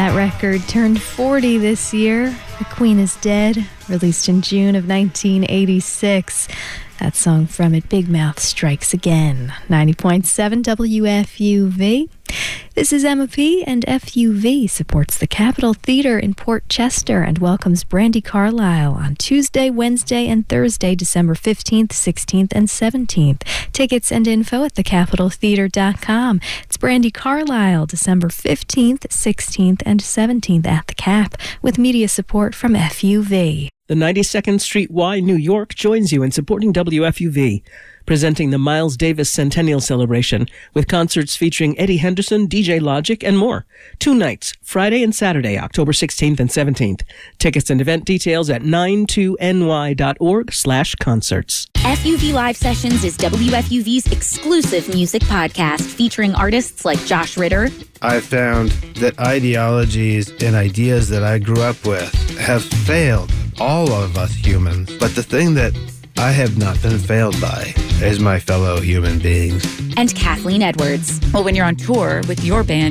That record turned 40 this year. The Queen is Dead, released in June of 1986. That song from it, Big Mouth Strikes Again. 90.7 WFUV. This is Emma P., and FUV supports the Capitol Theatre in Port Chester and welcomes Brandi Carlile on Tuesday, Wednesday, and Thursday, December 15th, 16th, and 17th. Tickets and info at thecapitoltheatre.com. It's Brandi Carlile, December 15th, 16th, and 17th at the Cap, with media support from FUV. The 92nd Street Y, New York, joins you in supporting WFUV, presenting the Miles Davis Centennial Celebration with concerts featuring Eddie Henderson, DJ Logic, and more. 2 nights, Friday and Saturday, October 16th and 17th. Tickets and event details at 92ny.org/concerts. FUV Live Sessions is WFUV's exclusive music podcast featuring artists like Josh Ritter. I've found that ideologies and ideas that I grew up with have failed all of us humans. But the thing that I have not been failed by is my fellow human beings. And Kathleen Edwards. Well, when you're on tour with your band,